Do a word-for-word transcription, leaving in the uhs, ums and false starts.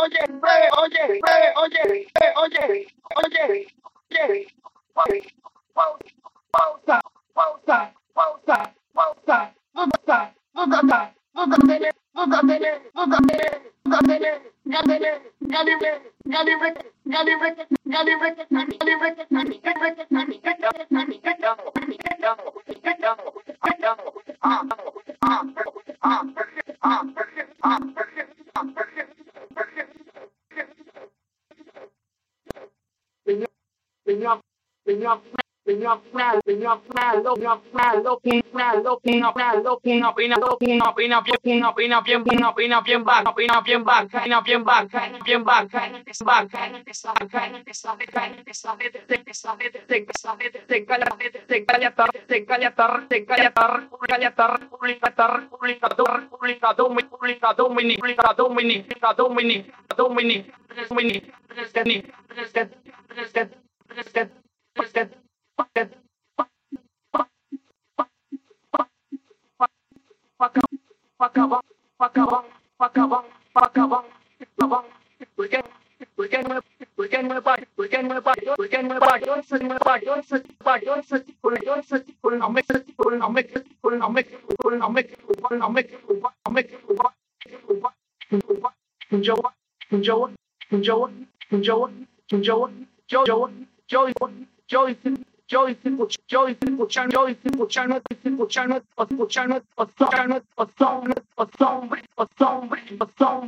oye, oye, oye, oye, oye, oye, oye, pausa, pausa, pausa, pausa, pausa, pausa, Mugatele, mugatele, mugatele, mugatele, gadele, gadele, gadele, gadele, gadele, gadele, gadele, When you're when you're flat, when you're flat, look, you're flat, looking flat, looking up, flat, looking up, in a looking up, in a looking up, in a bien up, in a bien back, up, in a bien back, in a bien back, in a bien back, it's back, it's back, it's back, it's back, it's we can we can we can move back, we can move back, we can move back, don't sit move back, don't sit back, don't sit pull, don't sit pull, now make it pull, now make it pull, now make it pull, now make it pull, now make it pull, now make it pull, Joe, Joe, Joe, Joe, Joe, Joe, Joe, Joe, Joey Joey escuchando, Joey escuchando, escuchando, escuchando, o son, o son, o son, o son, o son,